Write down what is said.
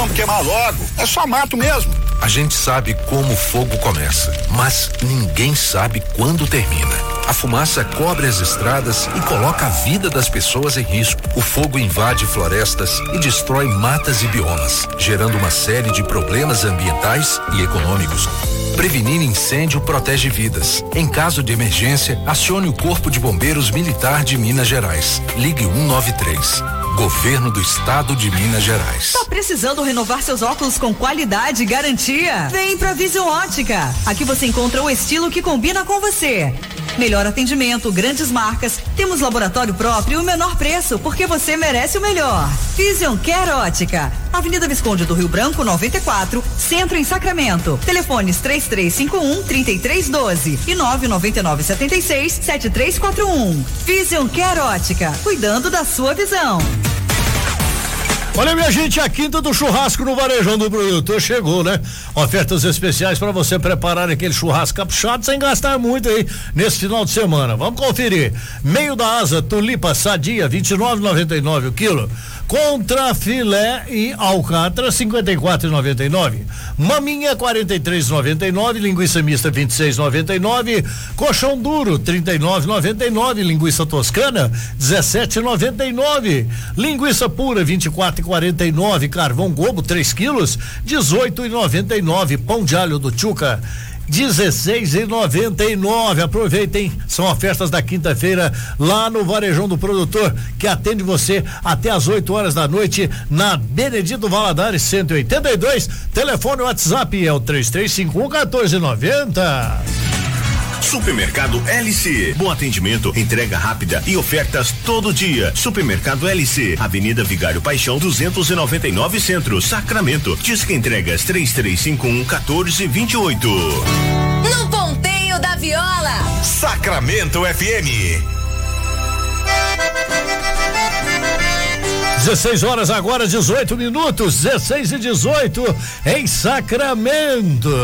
Vamos queimar logo. É só mato mesmo. A gente sabe como o fogo começa, mas ninguém sabe quando termina. A fumaça cobre as estradas e coloca a vida das pessoas em risco. O fogo invade florestas e destrói matas e biomas, gerando uma série de problemas ambientais e econômicos. Prevenir incêndio protege vidas. Em caso de emergência, acione o Corpo de Bombeiros Militar de Minas Gerais. Ligue 193. Governo do Estado de Minas Gerais. Tá precisando renovar seus óculos com qualidade e garantia? Vem pra Vision Ótica. Aqui você encontra o estilo que combina com você. Melhor atendimento, grandes marcas, temos laboratório próprio e o menor preço, porque você merece o melhor. Vision Care Ótica, Avenida Visconde do Rio Branco, 94, Centro em Sacramento. Telefones 3351-3312 e 99976-7341. Vision Care Ótica, cuidando da sua visão. Olha, minha gente, a quinta do churrasco no Varejão do Produtor chegou, né? Ofertas especiais para você preparar aquele churrasco caprichado sem gastar muito aí nesse final de semana. Vamos conferir. Meio da asa, tulipa sadia, 29,99 o quilo. Contra filé e alcatra, 54,99. Maminha, 43,99. Linguiça mista, 26,99. Colchão duro, 39,99. Linguiça toscana, 17,99. Linguiça pura, 24,49. Carvão Globo, 3 quilos, 18,99. Pão de alho do Tchuca, 16,99. Aproveitem, são ofertas da quinta-feira lá no Varejão do Produtor, que atende você até às 8 horas da noite na Benedito Valadares 182. Telefone WhatsApp é o 3351-1490. Supermercado LC, bom atendimento, entrega rápida e ofertas todo dia. Supermercado LC, Avenida Vigário Paixão 299 Centro, Sacramento. Disque entregas 3351-1428. No Ponteio da Viola, Sacramento FM. 16 horas agora, 18 minutos, 16 e 18 em Sacramento.